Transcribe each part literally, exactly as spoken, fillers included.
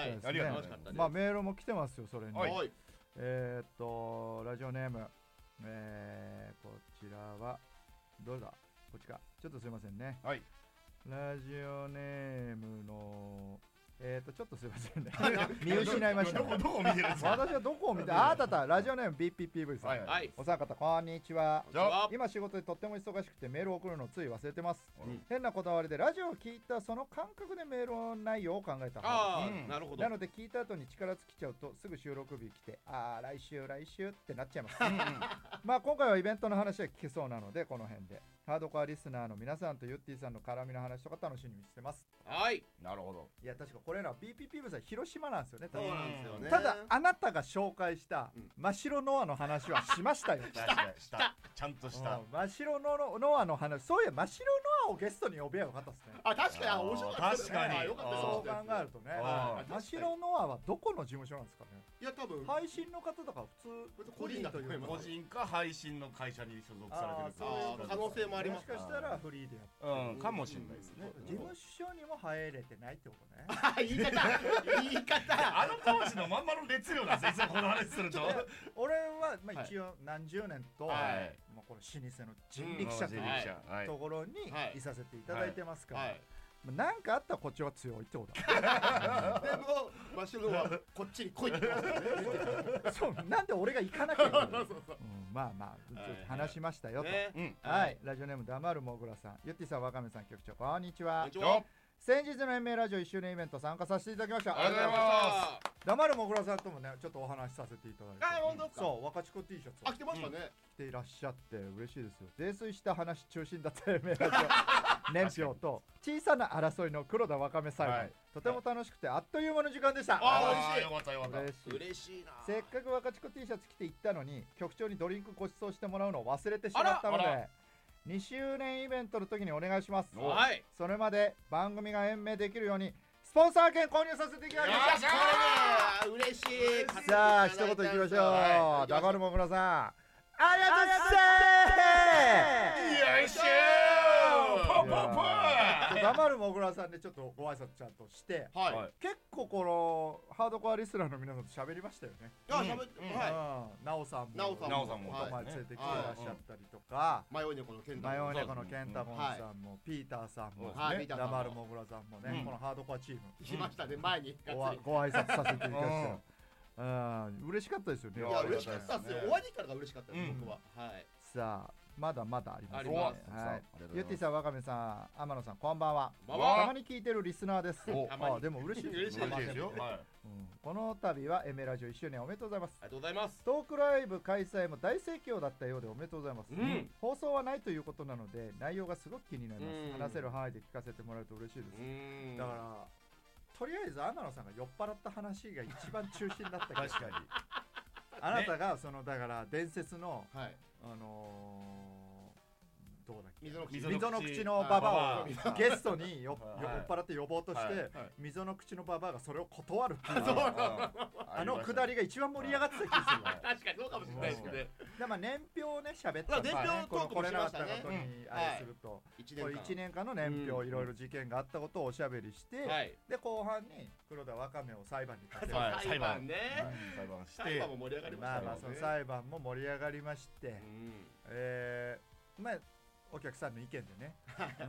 ったですね。 ありがとうございます。 まあメールも来てますよそれに。 はい、 えー、っとラジオネーム、えー、こちらはどうだこっちかちょっとすいませんね。 はい。 ラジオネームのえーとちょっとすいませんね見失いました、ね、 どこどこ見てるんですか。 私はどこを見てああったったラジオネーム ビーピーピーブイ さん、 はいはい、 お三方こんにちは。 じゃあ今仕事でとっても忙しくてメールを送るのをつい忘れてます、 うん、 変なこだわりでラジオを聞いたその感覚でメールの内容を考えたあ、うん、なるほど。 なので聞いた後に力尽きちゃうとすぐ収録日来てあー来週来週ってなっちゃいますまあ今回はイベントの話は聞けそうなのでこの辺でハードコアリスナーの皆さんとユッティさんの絡みの話とか楽しみにしてます。 はい、 なるほど。 いや確かこれら ビーピーピー 部さん広島なんですよね。 そうなんですよね。 ただあなたが紹介した真っ白ノアの話はしましたよしたしたちゃんとした真っ白ノノアの話。そういや真っ白ノアをゲストに呼べばよかったですね。 あ、確かに面白かったですね。 確かによかったです。 そう考えるとね真っ白ノアはどこの事務所なんですかね。 いや多分配信の方とか普通個人だと思います。 個人か配信の会社に所属されてるか可能性もあります。 もしかしたらフリーでやってる、うん、かもしれないですね。 事務所にも入れてないってことね。 言い方言い方あの当時のまんまの熱量なんですよ。この話すると俺はまあ一応何十年と、はい、まあこの老舗の人力車というところにいさせていただいてますから、はいはい、なんかあったらこっちは強いってことだでもマシュルはこっちに来いってそうなんで俺が行かなきゃいけないの、うん、まあまあちょっと話しましたよと、ね、うん、はい、ラジオネームだまるもぐらさん、ゆってぃさん、わかめさん、局長こんにちは。先日の延命ラジオいっしゅうねんイベント参加させていただきました。 ありがとうございます。 だまるもぐらさんともねちょっとお話しさせていただいて、 あ、本当ですか。 そう若ちこ T シャツあ、着てましたね、 着ていらっしゃって嬉しいですよ。泥酔した話中心だった延命ラジオ年表と小さな争いの黒田わかめ裁判、はい、とても楽しくてあっという間の時間でした。 ああ、嬉しい。 よかったよかった。 嬉しい嬉しいな。 せっかく若ちこ T シャツ着て行ったのに局長にドリンクご馳走してもらうのを忘れてしまったのでにしゅうねんイベントの時にお願いします。 はい、 それまで番組が延命できるようにスポンサー券購入させていただきました。 これね嬉しい。 さあ一言いきましょう。だまるもぐらさんありがとうございます。よいしょーポンポンポン。だまるもぐらさんでちょっとご挨拶ちゃんとして、はい、結構このハードコアリスナーの皆さんと喋りましたよね。 あ、喋って、はい。 なおさんもなおさんも前連れてきてらっしゃったりとか、 迷い猫のケンタ迷い猫のケンタゴンさんもピーターさんもだまるもぐらさんもね、このハードコアチームしましたね。前にご挨拶させていただきました。あー嬉しかったですよね。 いや嬉しかったですよ。終わりからが嬉しかったです、僕は。はい。 さあまだまだありますね。 はい。 ゆってぃさん、わかめさん、天野さん、こんばんは。たまに聞いてるリスナーです。あ、でも嬉しいですよ。この度はエメラジオいっしゅうねんおめでとうございます。 ありがとうございます。 トークライブ開催も大盛況だったようでおめでとうございます。放送はないということなので内容がすごく気になります。話せる範囲で聞かせてもらえると嬉しいです。だからとりあえず天野さんが酔っ払った話が一番中心だったけど確かにあなたがそのだから伝説の、はい、あのー、どうだっけ溝の口、溝の口のババアをゲストによ酔っ払って呼ぼうとして、はいはい、溝の口のババアがそれを断るっていうあのくだりが一番盛り上がってた気がする確かにそうかもしれないですね。 でまあ年表をね喋ったんですね。この来れなかったことにあれすると、これいちねんかんの年表いろいろ事件があったことをおしゃべりして、で後半に黒田わかめを裁判にかける裁判ね。 裁判して裁判も盛り上がりましたね。 まあまあその裁判も盛り上がりまして、えー、まあお客さんの意見でね、うん、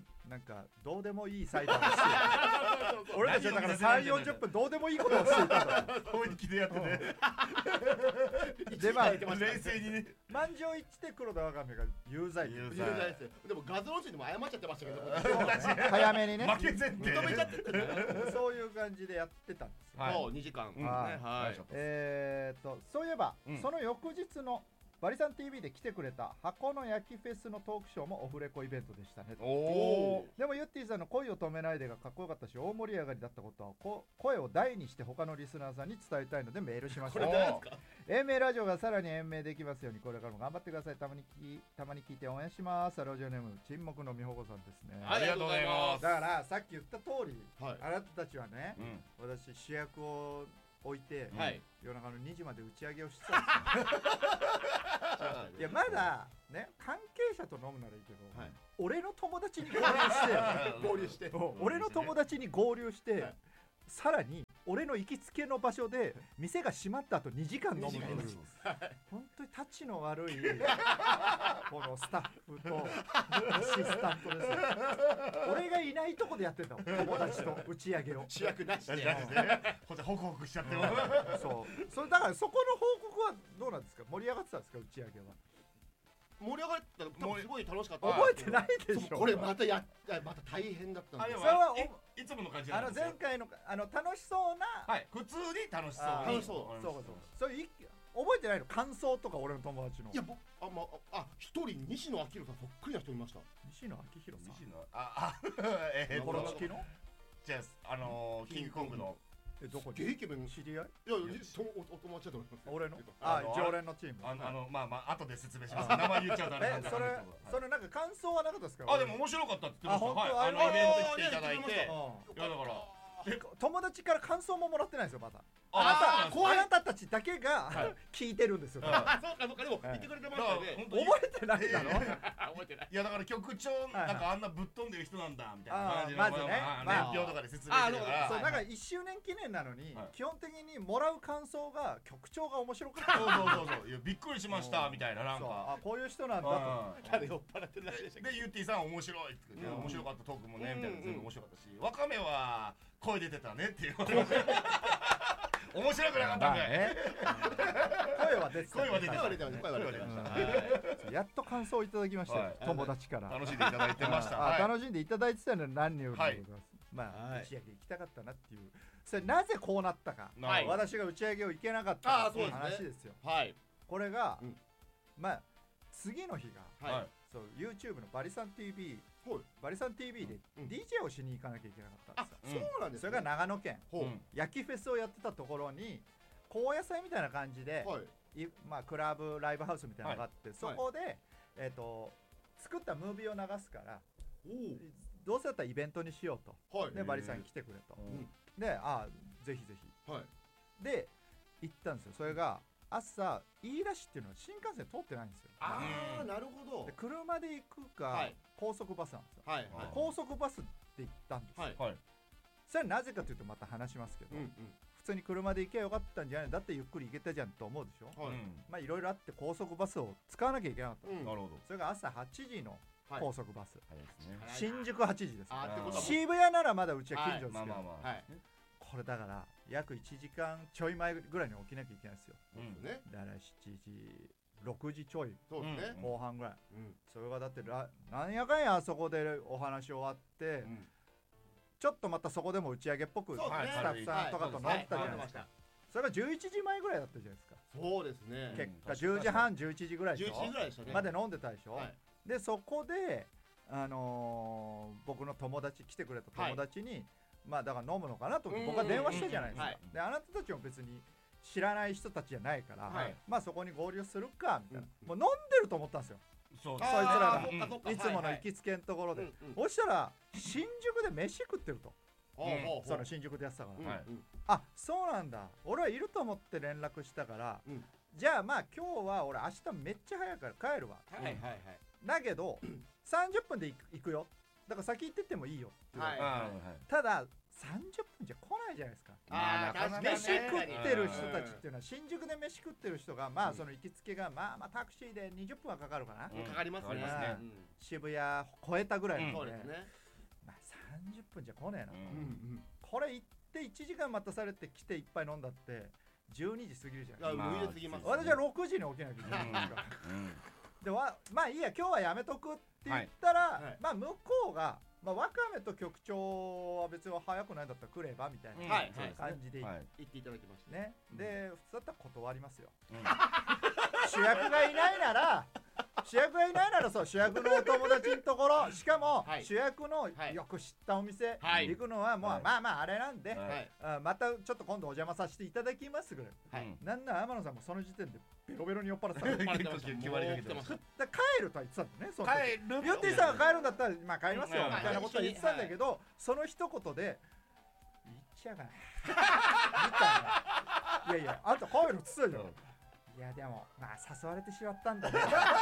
なんかどうでもいい裁判をして俺たちはだからさんじゅうよんじゅっぷんどうでもいいことをしていたと本気でやってねでまあ冷静にね満場一致で黒田わかめが有罪有罪ですよ。でも画像誌にも謝っちゃってましたけど早めにね負け前提認めちゃってるそういう感じでやってたんですよ。 はいにじかんはいえっとそういえばその翌日のバリさん ティーブイ で来てくれた箱の焼きフェスのトークショーもオフレコイベントでしたね。おでもユッティさんの恋を止めないでがかっこよかったし大盛り上がりだったことはこ声を大にして他のリスナーさんに伝えたいのでメールしました。これ誰ですか。 延命ラジオがさらに延命できますようにこれからも頑張ってください。たまにきたまに聞いて応援します。ラジオネーム沈黙のみほごさんですね。 ありがとうございます。 だからさっき言った通り、はい、あなたたちはね、うん、私主役を置いて、はい、夜中のにじまで打ち上げをしてたんですよいやまだね関係者と飲むならいいけど、はい、俺の友達に合流して合流して俺の友達に合流して、はい、 さらに俺の行きつけの場所で店が閉まった後にじかん飲むっていう本当にタッチの悪いこのスタッフとアシスタントですよ。俺がいないとこでやってんだもん、友達と打ち上げを主役なしでこっちホクホクしちゃってるそうそれだからそこの報告はどうなんですか、盛り上がってたんですか、打ち上げは。 盛り上がったら多分すごい楽しかった。 覚えてないでしょ。 これまたやまた大変だったんですよ。 あれはいいつもの感じあのなんですよ。 前回のあの楽しそうな、 はい普通に楽しそうあーに楽しそうそうそうそういう覚えてないの、感想とか俺の友達の。 いや僕あまああ一人西野昭弘さんそっくりな人いました。 西野昭弘さん、 西野ああえーコロとチキのじゃああのーキングコングのえどこゲイイケメン。い知り合い？ やとおお友達だと思います。 俺のああの常連のチーム。 あのあのまあまあ後で説明します。名前言っちゃうとあれなんでえそれあれですけどそれなんか感想はなかったですか？ あでも面白かったって言ってました。 あ本当はいあのあイベントで来ていただいてあいやだから友達から感想ももらってないんですよまだ。 ああなたたちだけがはい聞いてるんですよ。 あそうかそうかでも言ってくれてましたね。 本当に覚えてないだろ。 覚えてない。 いやだから局長はいなんかあんなぶっ飛んでる人なんだみたいな感じのあーまずねまあまあ年表とかで説明してるからそうなんかいっしゅうねん記念なのにはい基本的にもらう感想が局長が面白くて。 そうそうそうそういやびっくりしましたみたいななんそうかあこういう人なんだと。 うんただ酔っ払ってるだけでしたけど。 でゆってぃさん面白いって言ってうん面白かったトークもねみたいなうん全部面白かったしわかめは声出てたねっていう面白くなかったんでまあね声は出てた。 声は出てた声は出てました。声は出てました。 うんやっと感想をいただきましたよ、 はい友達から。 楽しんでいただいてましたあはい楽しんでいただいてたのは何よりでございます。まあ、 はい打ち上げ行きたかったなっていう。それなぜこうなったか。 なるほど私が打ち上げを行けなかったかっていうあーそうですね話ですよ。 はいこれが、 うんまあ次の日が、 はい。 そう YouTube のバリさん ティービー、 はいバリさん ティービーでうんディージェー をしに行かなきゃいけなかったんあですよ。 そうなんですね。 それが長野県ほううん焼きフェスをやってたところに高野菜みたいな感じで、 はい。 いまあ、クラブライブハウスみたいなのがあって、そこで、えー、と作ったムービーを流すからおどうせだったらイベントにしようと。 お。はい。 でバリさん来てくれと。 うんであぜひぜひはい。 で行ったんですよ。それが朝飯田市っていうのは新幹線通ってないんですよ。 ああなるほどで。車で行くか、 はい高速バスなんですよ。 はいはい高速バスで行ったんですよ。 はい。 はいそれはなぜかというとまた話しますけど、 うんうん。 普通に車で行けばよかったんじゃない、だってゆっくり行けたじゃんと思うでしょ。 はい。 まあいろいろあって高速バスを使わなきゃいけなかった、 うんなるほどそれが朝はちじのはい高速バス、 早いですね新宿はちじです。 あーってことはもう渋谷ならまだうちは近所ですけど、 まあまあまあはい。 これだから約いちじかんちょい前ぐらいに起きなきゃいけないんですよ。 うんね。 だからしちじろくじちょいそうですね。 後半ぐらい、 うん。 それがだってらなんやかんやあそこでお話終わって、 うんちょっとまたそこでも打ち上げっぽくスそうですねタッフさんとかと飲んでたじゃないですか。それがじゅういちじまえぐらいだったじゃないですか。 そうですね。 結果じゅうじはんじゅういちじぐらいで 11 しょ時ぐらいでしたね。 まで飲んでたでしょ、 はい。 でそこで、あのー僕の友達来てくれた友達に、まあだから飲むのかなと思って僕は電話したじゃないですか、 はいであなたたちも別に知らない人たちじゃないから、 はいまあそこに合流するかみたいな、 うんもう飲んでると思ったんですよ、 そうそいつらがあーそっかそっかいつものはいはい行きつけのところで、 うんそしたら新宿で飯食ってると、 ほうほうほうその新宿でやってたから、 うんはいうんあそうなんだ俺はいると思って連絡したから、 うんじゃあまあ今日は俺明日めっちゃ早いから帰るわ、 はいはいはい。 だけどさんじゅっぷんで行く行くよ、だから先行ってってもいいよって言われて、 はいあたださんじゅっぷんじゃ来ないじゃないですか。 あーなかなかね飯食ってる人たちうんっていうのは新宿で飯食ってる人がまあうんその行きつけがまあまあタクシーでにじゅっぷんはかかるかな、 うんかかりますね。 かかりますねうん渋谷超えたぐらいなそので、 うですね。 まあさんじゅっぷんじゃ来ねえなと、 うんうんうん。 これ行っていちじかん待たされて来ていっぱい飲んだってじゅうにじ過ぎるじゃないですか。 あ無理すぎます。 私はろくじに起きなきゃいけないんですからでわまあいいや今日はやめとくって言ったら、 はいはいまあ向こうが、まあ、ワカメと局長は別に早くないんだったら来ればみたいなはいはい感じで言っはい言っていただきました。 ね、で普通だったら断りますようん主役がいないなら主役がいないならそう主役のお友達のところしかも、 はい主役のはいよく知ったお店、 はい行くのはもう、 はいまあまああれなんで、 はいはいあまたちょっと今度お邪魔させていただきますぐらい、 はいうんなんなら天野さんもその時点でベロベロに酔っ払ってたのだか決まりました決まりかけてまもう来てました。 ら帰るとは言ってたんだよねその時帰るビューティーさんが帰るんだったらまあ帰りますようんみたいなことは言ってたんだけど、その一言で「言っちゃうかな」みたいな「いやいやあんた帰るっつったじゃん」いやでもまあ誘われてしまったんだね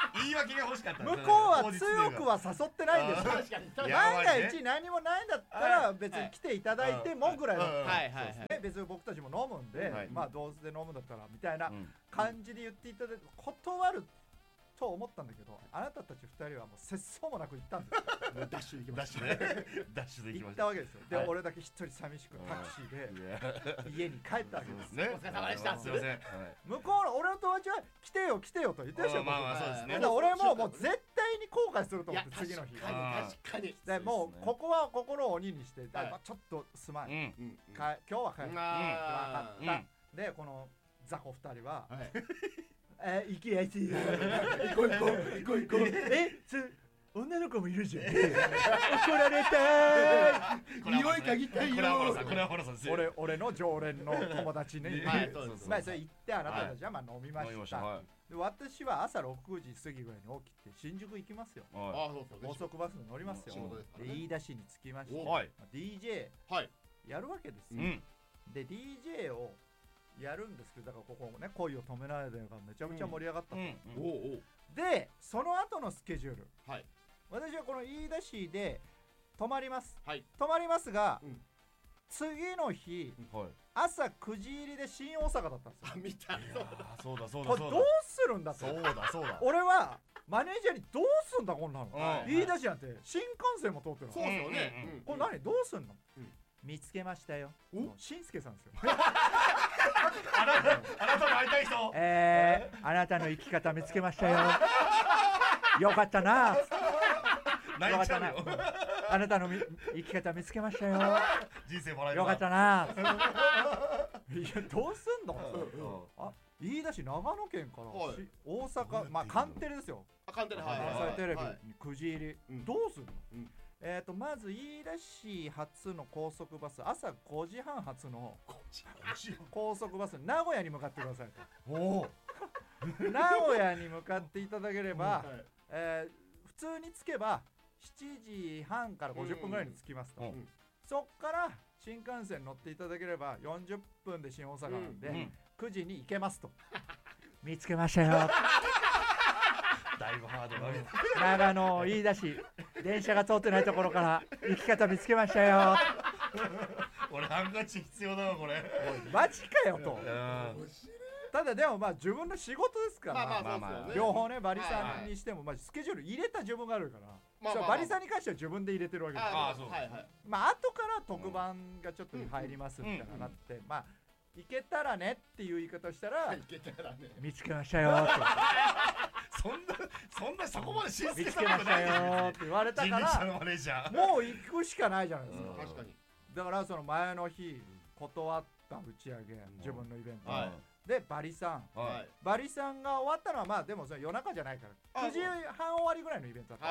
言い訳が欲しかった。 向こうは強くは誘ってないんですよ。 確かに確かに。 万が一何もないんだったら別に来ていただいてもぐらいの、 はいはいはい。 別に僕たちも飲むんで、まあどうせ飲むんだったらみたいな感じで言っていただいて、断ると思ったんだけど、あなたたちふたりはもう節操もなく行ったんですよ。 ダッシュで行きました。 ダッシュで行きました。 行ったわけですよ。で、俺だけ一人寂しくタクシーで家に帰ったわけです。 ね。 お疲れ様でした。 すいません。 向こうの俺の友達は来てよ来てよと言ってるでしょ。 まあまあそうですね。 だから俺ももう絶対に後悔すると思って次の日。 確かに。 でもうここは心を鬼にして、ちょっとすまん。今日は帰る。分かった。でこの雑魚二人は。え、行きやすい。行こう行こう行こう行こう。え、つ、女の子もいるじゃん。怒られたー。匂い嗅ぎたいよ。これはこれはホラさん。 俺、俺の常連の友達に。 はい、そうです。 まあ、それ行って、あなたたちはまあ飲みました。で、私は朝ろくじ過ぎぐらいに起きて、新宿行きますよ。 あ、そうそう。 高速バスに乗りますよ。で、飯田市に着きまして、ディージェーやるわけですよ。で、ディージェーをやるんですけど、だからここね、恋を止めないでがめちゃめちゃ盛り上がったと、うんうん、でその後のスケジュール、はい、私はこの飯田市で泊まります、はい、泊まりますが、うん、次の日、うん、朝くじ入りで新大阪だったんですよ。 あ、見た。 そうだそうだ。 これどうするんだって。 そうだそうだ。 俺はマネージャーにどうすんだこんなの、はい、飯田市なんて新幹線も通ってるの。 そうですよね。 これ何どうすんの、うん、見つけましたよ。しんすけさんですよ。 あなた、あなたの会いたい人。 えー、あなたの生き方見つけましたよ。よかったな。よかったな。あなたの生き方見つけましたよ。 人生もらえる。 よかったな。いや、どうすんの。あ、飯田市長野県から大阪、まあカンテレですよ。 カンテレ、はい。 関西テレビにくじ入り。どうすんの。えーとまず飯田市発の高速バス、朝ごじはん発の高速バス、名古屋に向かってくださいと。お名古屋に向かっていただければ、えー、普通に着けばしちじはんからごじゅっぷんぐらいに着きますと、うんうん、そっから新幹線乗っていただければよんじゅっぷんで新大阪なんで、うんうん、くじに行けますと。見つけましたよ。 だいぶハードル上げた。長野飯田市電車が通ってないところから行き方見つけましたよ。 俺ハンカチ必要だわこれ。 マジかよと。ただでもまあ自分の仕事ですから、 まあまあまあ両方ね、バリさんにしてもまあスケジュール入れた自分があるから、まあまあまあバリさんに関しては自分で入れてるわけです。 ああそう。はいはい。 まあ後から特番がちょっと入りますみたいななって、まあ行けたらねっていう言い方をしたら、 行けたらね、 見つけましたよって。 そんなそんなそこまで信じてましたよって言われたから、もう行くしかないじゃないですか。 確かに。 だからその前の日断った打ち上げ、自分のイベントでバリさん、バリさんが終わったのはまあでもそれ夜中じゃないからくじはん終わりぐらいのイベントだった。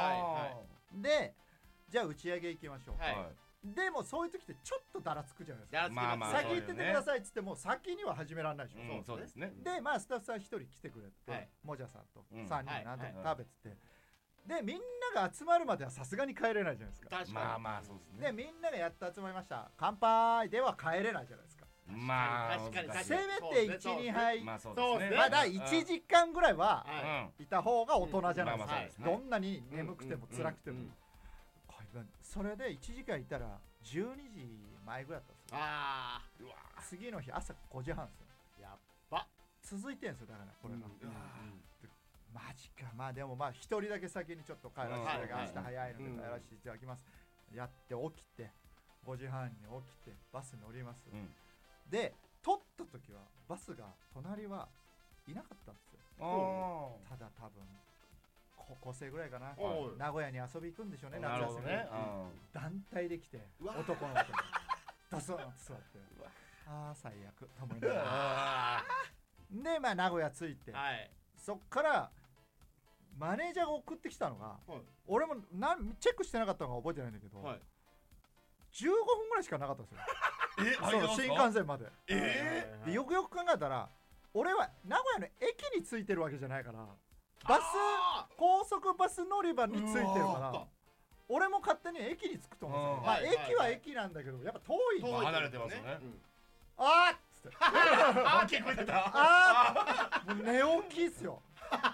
で、じゃあ打ち上げ行きましょう。でもそういう時ってちょっとだらつくじゃないですか。まあまあ先行っててくださいっつっても先には始められないでしょ。 そうですね。 でまあスタッフさん一人来てくれて、もじゃさんとさんにんなんとか食べてて、でみんなが集まるまではさすがに帰れないじゃないですか。 確かに。 まあまあそうですね。 でみんながやっと集まりました、乾杯では帰れないじゃないですか。 まあ確かに確かに。 せめていち、にはいまあそうですね。 まだいちじかんぐらいはいた方が大人じゃないですか。どんなに眠くても辛くても。それでいちじかんいたらじゅうにじまえぐらいだったんですよ。 ああ、次の日朝ごじはんですよ。 やっば続いてんですよ。だからこれが、うんうん、マジか。まあでもまあ一人だけ先にちょっと帰らせていただき、明日早いので帰らせていただきます、うん、やって起きてごじはんに起きてバス乗ります、うん、で撮った時はバスが隣はいなかったんですよ。ただ多分高校生ぐらいかな、名古屋に遊び行くんでしょうね、夏休みに。団体で来て男の子がドスンと座って、ああ最悪と思いながらでまあ名古屋着いて、そっからマネージャーが送ってきたのが、俺もなんチェックしてなかったのが覚えてないんだけど、じゅうごふんぐらいしかなかったんですよ。そう新幹線まで。でよくよく考えたら俺は名古屋の駅に着いてるわけじゃないから、バス高速バス乗り場に着いてるから俺も勝手に駅に着くと思うんですよ。まあ駅は駅なんだけどやっぱ遠いんだ。 離れてますよね。 あーっつってあー聞こえてた。 あーもう寝起きっすよ。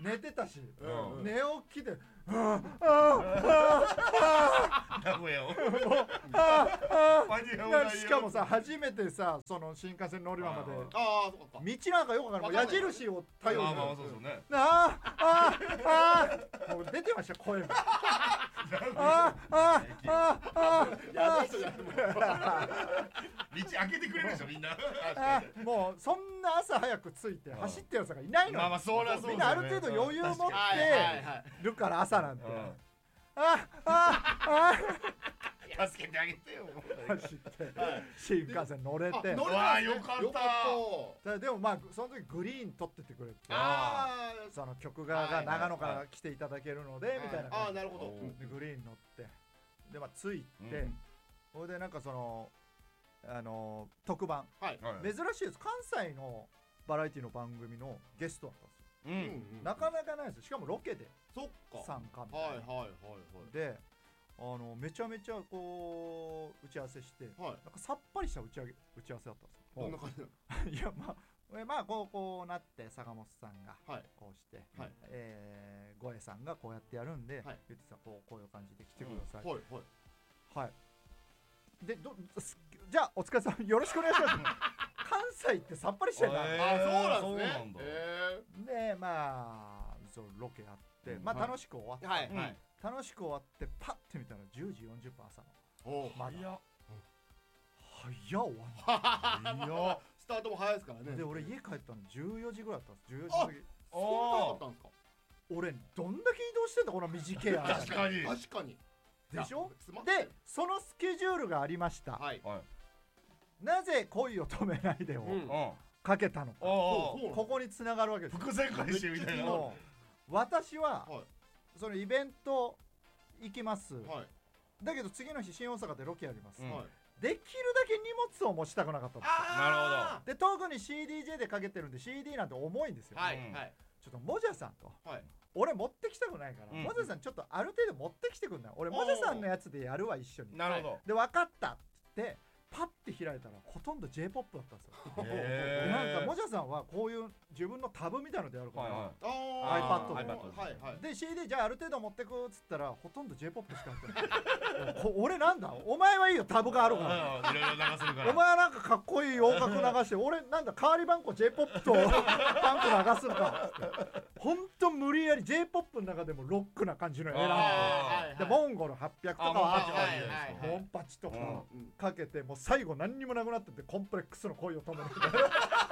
寝てたし、 うん、 寝起きでああああ名古屋をあ間に合わないよ。 しかもさ初めてさその新幹線乗り場までああそうか道なんかよくわかんない矢印を頼りにまあまあそうですよね。 ああああもう出てました声もあああああやべえ人じゃないもん道開けてくれるでしょみんな。 あもうそんな朝早く着いて走ってるやつがいないのよ。 まあまあそりゃそうですよね。 みんなある程度余裕を持ってはいはいはいるから朝なんて、 うんあああ助けてあげてよ。 走って新幹線乗れて、 乗れわあよかっただでもまあその時グリーン撮っててくれて、 ああその曲側が長野から来ていただけるのでみたいなああ感じなるほどでグリーン乗ってでまあ着いて、 うんそれでなんかそのあの特番はい珍しいです。関西のバラエティの番組のゲストだったんですよ。 ううんんなかなかないですよ。しかもロケでそっか参加みたいな、 はいはいはいであのめちゃめちゃこう打ち合わせして、 はいはいなんかさっぱりした打ち上げ打ち合わせだったんですよ。 どんな感じなのいやまあえまあこうこうなって坂本さんがはいこうして、 はいえー、ゴエさんがこうやってやるんで、 はい言ってさこうこういう感じで来てください、 はいはいはいでどすじゃあお疲れさんよろしくお願いします関西ってさっぱりしてんな、 えあそうなんそうですねなんだえでまあそうロケやって、 うんまあはい楽しく終わって、 ーはいうんはい楽しく終わってパッて見たらじゅうじよんじゅっぷん朝のおうまだいや早っ終わんいやスタートも早いですからねので俺家帰ったのじゅうよじぐらいだったんですじゅうよじあ過ぎそんなかったんですか俺どんだけ移動してんだこの短い間確かに確かにでしょつまんないでそのスケジュールがありました、 はいはいなぜ恋を止めないでをうんうんかけたのか、 おそうここに繋がるわけですよ。 伏線回収みたいな。 もう私ははそのイベント行きます、 いはいだけど次の日新大阪でロケやります、 うんはいできるだけ荷物を持ちたくなかったんですよあで特に シーディージェー でかけてるんで シーディー なんて重いんですよ、 うんーはいはいちょっともじゃさんとはい俺持ってきたくないから、 うんもじゃさんちょっとある程度持ってきてくんない俺もじゃさんのやつでやるわ一緒になるほで分かったってパッて開いたらほとんど J-ポップ だったんですよど。へーなんかもじゃさんはこういう自分のタブみたいのでやるから、 はいはいあー iPad ではいはいで シーディー じゃあある程度持ってくっつったらほとんど J-ポップ しか入ってないこ俺なんだお前はいいよタブがあるからいろいろ流せるから。 お前はなんかかっこいい洋楽流して俺なんだ代わり番号 J-ポップ とバンク流すんかほんと無理やり J-ポップ の中でもロックな感じの選んであでモンゴルはっぴゃくとかはあモンパチあはいはいはいモンパチとかうんうんかけてもう最後何にもなくなっててコンプレックスの恋を止めるみたいな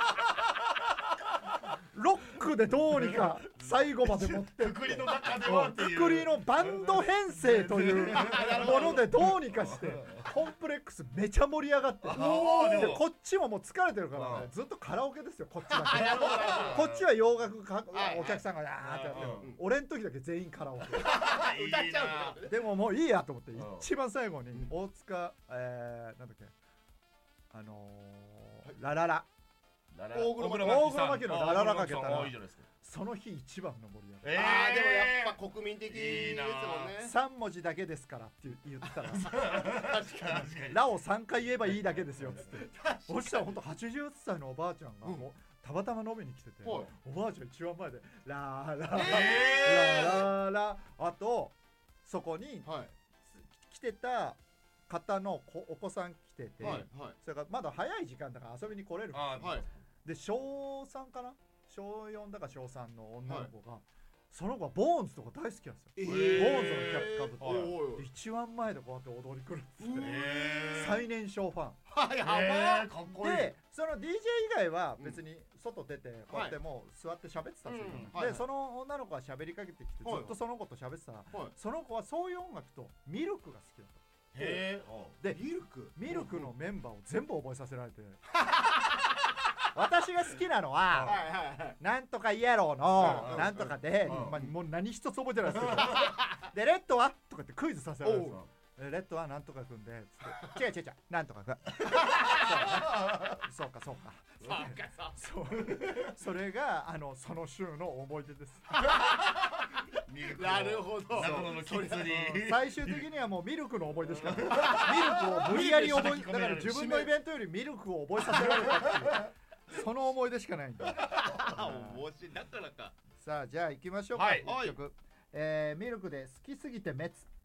ロックでどうにか最後まで持ってってくくりの中ではっていう。 くくりのバンド編成というものでどうにかしてコンプレックスめちゃ盛り上がってあーでもでこっちももう疲れてるからねうんずっとカラオケですよこっちだあなるほどなるほけこっちは洋楽かはいお客さんがやーってやってるうん俺ん時だけ全員カラオケど歌っちゃうんだでももういいやと思ってうん一番最後に大塚えーなんだっけあのーラララ大大黒摩季大黒摩季のラララかけたら多いじゃないですか。 その日一番の盛り上がりえあーでもやっぱ国民的ですもんねさん文字だけですからって言ったら確か確かに。 ラをさんかい言えばいいだけですよっつってそしたらほんとはちじゅっさいのおばあちゃんがもうたまたま飲みに来てて、 はいおばあちゃん一番前でラーラー、 えラーラーラーあとそこににはい来てた方の子お子さん来てて、 はいはいそれからまだ早い時間だから遊びに来れるあーはいで小さんかな小よんだか小さんの女の子が、その子はボーンズとか大好きなんですよ、 えボーンズのキャップかぶって、 おいおいおいで一番前でこうやって踊り狂ってて、 えー最年少ファンはいやばえーかっこいい。 でその ディージェー 以外は別に外出てこうやってもう座って喋ってたんですよ、 うんはいでその女の子は喋りかけてきてずはいっとその子と喋ってたら、 はいその子はそういう音楽とミルクが好きだったへでミルクミルクのメンバーを全部覚えさせられて私が好きなのははいはいはいなんとかイエローのうんなんとかで、 うんまあ、もう何一つ覚えてないですけどでレッドはとか言ってクイズさせられるんですよえレッドはなんとかくんでつって違う違う違うなんとかくんそうかそうかそうかそうそうそれがあのその週の思い出ですーなるほど中野のキッズに。 最終的にはもうミルクの思い出しかないミルクを無理やり覚えだから自分のイベントよりミルクを覚えさせられたっていうその思い出しかないんだ面白いだからかさあじゃあ行きましょうか。 はい一曲、えーミルクで好きすぎて滅。